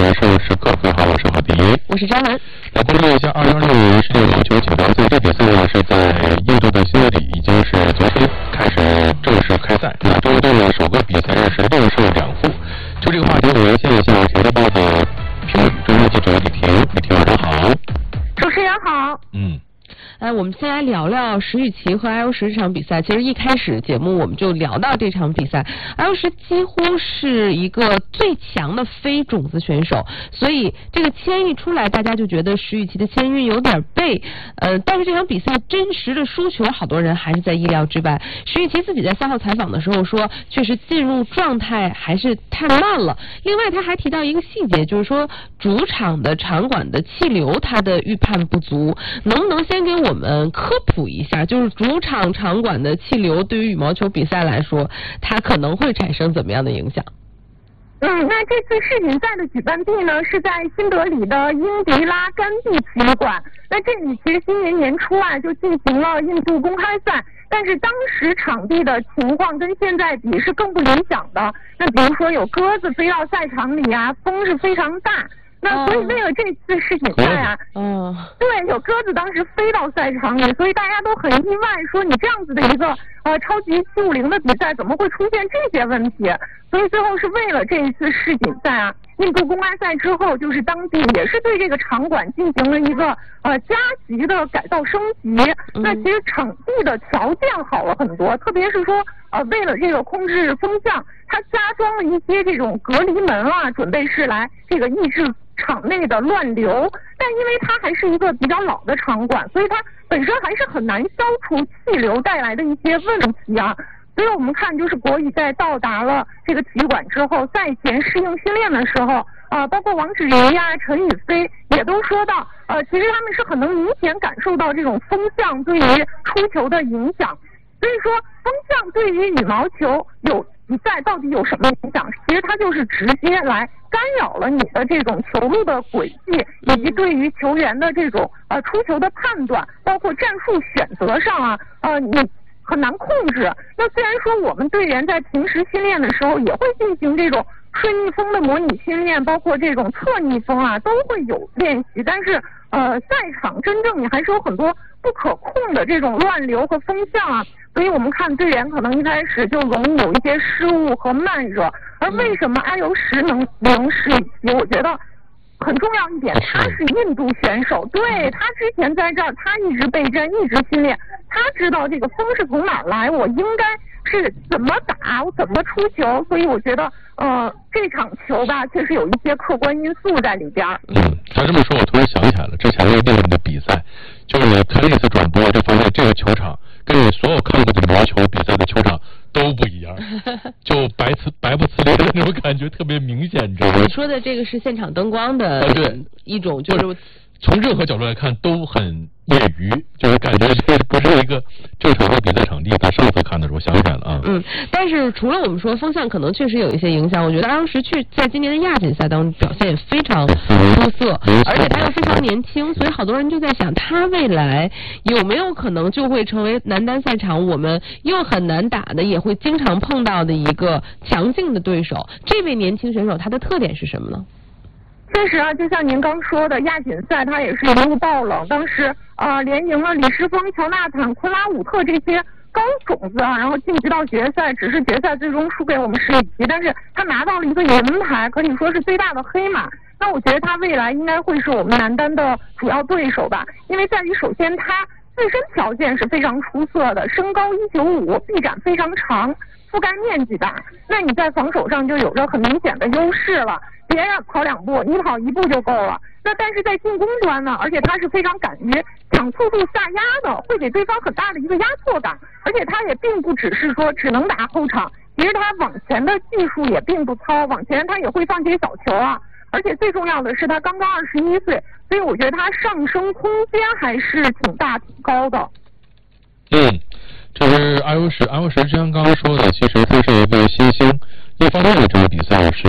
人生时刻。各位好，我是郝迪， 我是张兰。 来关注一下2026世界网球锦标赛，这比赛呢是在印度的新德里，已经是昨天开始正式开赛。那中国队呢首个比赛日是6胜2负。就这个话题，我连线向《体育报》的评语专栏记者李婷，李婷晚上好。 主持人好。我们先来聊聊石宇奇和IO10这场比赛。其实一开始节目我们就聊到这场比赛，IO10几乎是一个最强的非种子选手，所以这个签一出来，大家就觉得石宇奇的签运有点背。但是这场比赛真实的输球，好多人还是在意料之外。石宇奇自己在赛后采访的时候说，确实进入状态还是太慢了。另外他还提到一个细节，就是说主场的场馆的气流他的预判不足，能不能先给我们科普一下，就是主场场馆的气流对于羽毛球比赛来说，它可能会产生怎么样的影响？ 那这次世锦赛的举办地呢是在新德里的英迪拉甘地体育馆。那这里其实今年年初就进行了印度公开赛，但是当时场地的情况跟现在比是更不理想的。那比如说有鸽子飞到赛场里风是非常大。那所以为了这次世锦赛对，有鸽子当时飞到赛场里，所以大家都很意外，说你这样子的一个超级750的比赛怎么会出现这些问题？所以最后是为了这一次世锦赛印度公开赛之后，就是当地也是对这个场馆进行了一个加急的改造升级。那其实场地的条件好了很多，特别是说为了这个控制风向，它加装了一些这种隔离门准备是来这个抑制场内的乱流。但因为它还是一个比较老的场馆，所以它本身还是很难消除气流带来的一些问题所以我们看，就是国羽在到达了这个体育馆之后，赛前适应训练的时候包括王芷怡陈雨菲也都说到其实他们是很能明显感受到这种风向对于出球的影响。所以说风向对于羽毛球比赛到底有什么影响？其实它就是直接来干扰了你的这种球路的轨迹，以及对于球员的这种出球的判断，包括战术选择上你很难控制。那虽然说我们队员在平时训练的时候也会进行这种顺逆风的模拟训练，包括这种侧逆风都会有练习，但是赛场真正你还是有很多不可控的这种乱流和风向所以我们看队员可能一开始就容易有一些失误和慢热。而为什么IO10能石宇奇？我觉得很重要一点，他是印度选手，对，他之前在这儿，他一直备战，一直训练，他知道这个风是从哪儿来，我应该是怎么打，我怎么出球。所以我觉得这场球确实有一些客观因素在里边。 他这么说，我突然想起来了，之前另一个比赛，就是看那次转播，就发现这个球场跟你所有看过的羽毛球比赛的球场都不一样，就白不呲咧的那种感觉特别明显，你知道吗？ 你说的这个是现场灯光的一种，就是从任何角度来看都很业余，就是感觉这不是一个正常的比赛场地。咱上次看的时候想起来了但是除了我们说风向可能确实有一些影响，我觉得IO10在今年的亚锦赛当中表现也非常出色，而且他又非常年轻，所以好多人就在想，他未来有没有可能就会成为男单赛场我们又很难打的，也会经常碰到的一个强劲的对手。这位年轻选手他的特点是什么呢？ 确实就像您刚说的，亚锦赛他也是一路爆冷，当时连赢了李诗峰、乔纳坦、昆拉武特这些高种子然后晋级到决赛，只是决赛最终输给我们石宇奇，但是他拿到了一个银牌，可以说是最大的黑马。那我觉得他未来应该会是我们男单的主要对手吧，因为在于首先他自身条件是非常出色的，身高195，臂展非常长，覆盖面积大，那你在防守上就有着很明显的优势了，别人跑2步，你跑1步就够了。那但是在进攻端呢，而且他是非常敢于抢速度下压的，会给对方很大的一个压迫感，而且他也并不只是说只能打后场，其实他往前的技术也并不糙，往前他也会放些小球而且最重要的是他刚刚21岁，所以我觉得他上升空间还是挺大挺高的。 这是IO10之前刚刚说的，其实他是一个新星。一方面这场比赛是